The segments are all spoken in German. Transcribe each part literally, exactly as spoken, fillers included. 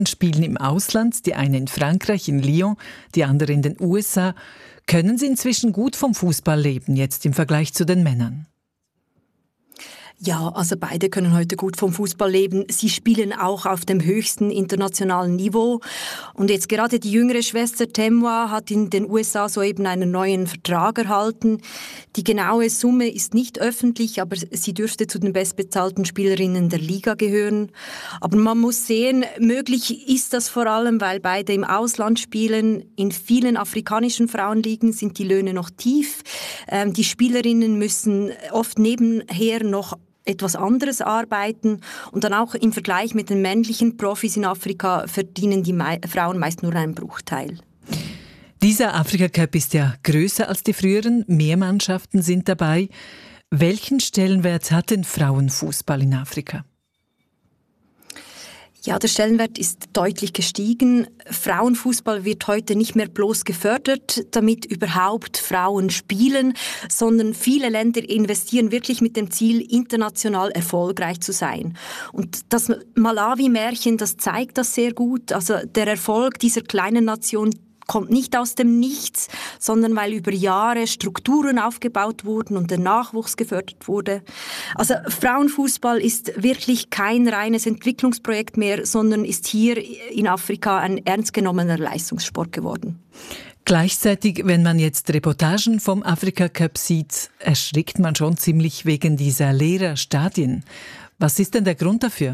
Mannschaften spielen im Ausland, die eine in Frankreich, in Lyon, die andere in den U S A. Können sie inzwischen gut vom Fußball leben, jetzt im Vergleich zu den Männern? Ja, also beide können heute gut vom Fußball leben. Sie spielen auch auf dem höchsten internationalen Niveau. Und jetzt gerade die jüngere Schwester Temwa hat in den U S A soeben einen neuen Vertrag erhalten. Die genaue Summe ist nicht öffentlich, aber sie dürfte zu den bestbezahlten Spielerinnen der Liga gehören. Aber man muss sehen, möglich ist das vor allem, weil beide im Ausland spielen. In vielen afrikanischen Frauenligen sind die Löhne noch tief. Ähm, die Spielerinnen müssen oft nebenher noch etwas anderes arbeiten und dann auch im Vergleich mit den männlichen Profis in Afrika verdienen die Me- Frauen meist nur einen Bruchteil. Dieser Afrika-Cup ist ja größer als die früheren, mehr Mannschaften sind dabei. Welchen Stellenwert hat denn Frauenfußball in Afrika? Ja, der Stellenwert ist deutlich gestiegen. Frauenfußball wird heute nicht mehr bloß gefördert, damit überhaupt Frauen spielen, sondern viele Länder investieren wirklich mit dem Ziel, international erfolgreich zu sein. Und das Malawi-Märchen, das zeigt das sehr gut. Also der Erfolg dieser kleinen Nation kommt nicht aus dem Nichts, sondern weil über Jahre Strukturen aufgebaut wurden und der Nachwuchs gefördert wurde. Also Frauenfußball ist wirklich kein reines Entwicklungsprojekt mehr, sondern ist hier in Afrika ein ernst genommener Leistungssport geworden. Gleichzeitig, wenn man jetzt Reportagen vom Afrika Cup sieht, erschrickt man schon ziemlich wegen dieser leeren Stadien. Was ist denn der Grund dafür?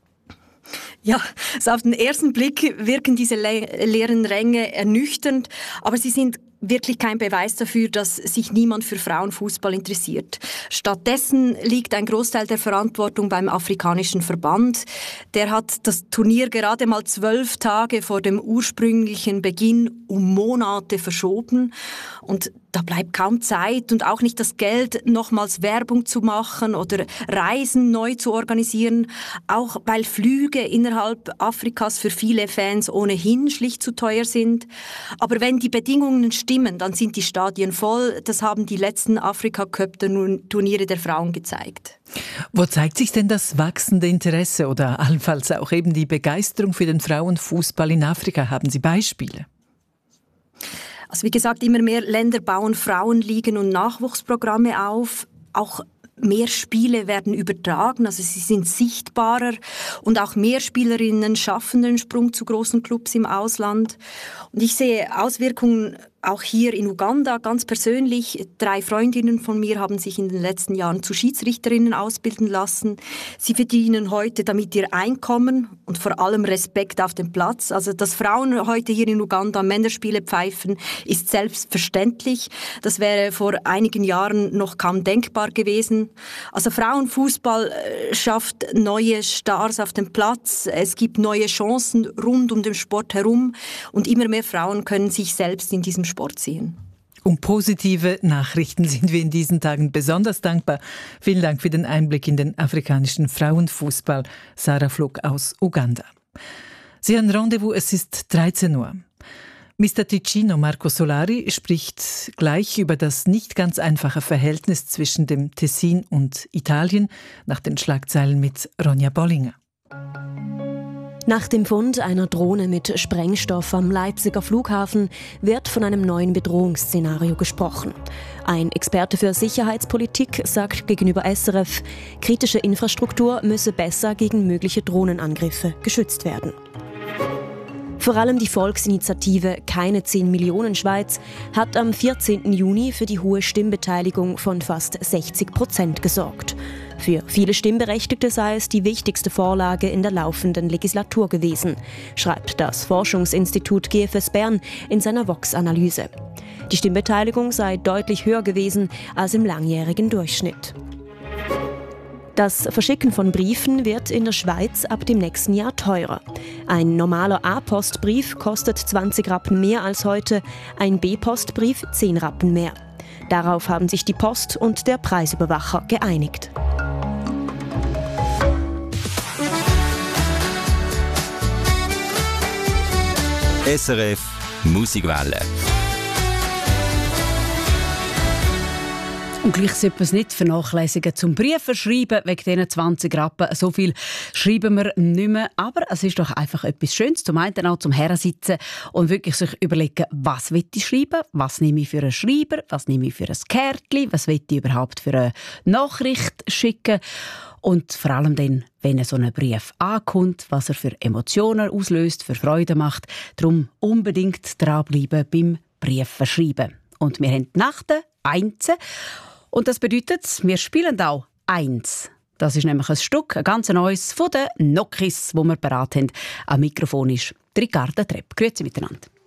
Ja, also auf den ersten Blick wirken diese le- leeren Ränge ernüchternd, aber sie sind wirklich kein Beweis dafür, dass sich niemand für Frauenfußball interessiert. Stattdessen liegt ein Großteil der Verantwortung beim afrikanischen Verband. Der hat das Turnier gerade mal zwölf Tage vor dem ursprünglichen Beginn um Monate verschoben. Und da bleibt kaum Zeit und auch nicht das Geld, nochmals Werbung zu machen oder Reisen neu zu organisieren, auch weil Flüge innerhalb Afrikas für viele Fans ohnehin schlicht zu teuer sind. Aber wenn die Bedingungen stimmen, dann sind die Stadien voll. Das haben die letzten Afrika-Cup-Turniere der Frauen gezeigt. Wo zeigt sich denn das wachsende Interesse oder allenfalls auch eben die Begeisterung für den Frauenfußball in Afrika? Haben Sie Beispiele? Also wie gesagt, immer mehr Länder bauen Frauenligen und Nachwuchsprogramme auf. Auch mehr Spiele werden übertragen, also sie sind sichtbarer und auch mehr Spielerinnen schaffen den Sprung zu großen Clubs im Ausland. Und ich sehe Auswirkungen auch hier in Uganda ganz persönlich. Drei Freundinnen von mir haben sich in den letzten Jahren zu Schiedsrichterinnen ausbilden lassen. Sie verdienen heute damit ihr Einkommen und vor allem Respekt auf dem Platz. Also, dass Frauen heute hier in Uganda Männerspiele pfeifen, ist selbstverständlich. Das wäre vor einigen Jahren noch kaum denkbar gewesen. Also Frauenfußball schafft neue Stars auf dem Platz. Es gibt neue Chancen rund um den Sport herum und immer mehr Frauen können sich selbst in diesem Sport sehen. Um positive Nachrichten sind wir in diesen Tagen besonders dankbar. Vielen Dank für den Einblick in den afrikanischen Frauenfußball. Sarah Flog aus Uganda. Sie haben Rendezvous, es ist dreizehn Uhr. Mister Ticino Marco Solari spricht gleich über das nicht ganz einfache Verhältnis zwischen dem Tessin und Italien nach den Schlagzeilen mit Ronja Bollinger. Nach dem Fund einer Drohne mit Sprengstoff am Leipziger Flughafen wird von einem neuen Bedrohungsszenario gesprochen. Ein Experte für Sicherheitspolitik sagt gegenüber S R F, kritische Infrastruktur müsse besser gegen mögliche Drohnenangriffe geschützt werden. Vor allem die Volksinitiative Keine zehn Millionen Schweiz hat am vierzehnten Juni für die hohe Stimmbeteiligung von fast sechzig Prozent gesorgt. Für viele Stimmberechtigte sei es die wichtigste Vorlage in der laufenden Legislatur gewesen, schreibt das Forschungsinstitut G F S Bern in seiner Vox-Analyse. Die Stimmbeteiligung sei deutlich höher gewesen als im langjährigen Durchschnitt. Das Verschicken von Briefen wird in der Schweiz ab dem nächsten Jahr teurer. Ein normaler A-Postbrief kostet zwanzig Rappen mehr als heute, ein B-Postbrief zehn Rappen mehr. Darauf haben sich die Post und der Preisüberwacher geeinigt. S R F Musikwelle. Und gleich sollte man es nicht vernachlässigen zum Briefe schreiben, wegen diesen zwanzig Rappen. So viel schreiben wir nicht mehr. Aber es ist doch einfach etwas Schönes, zum einen auch zum Herrensitzen und wirklich sich überlegen, was will ich schreiben, was nehme ich für einen Schreiber, was nehme ich für ein Kärtchen, was will ich überhaupt für eine Nachricht schicken. Und vor allem dann, wenn so ein Brief ankommt, was er für Emotionen auslöst, für Freude macht. Darum unbedingt dranbleiben beim Briefe schreiben. Und wir haben die Nacht eins. Und das bedeutet, wir spielen auch eins. Das ist nämlich ein Stück, ein ganz neues von den Nokis, das wir parat haben. Am Mikrofon ist Ricarda Trepp. Grüezi miteinander.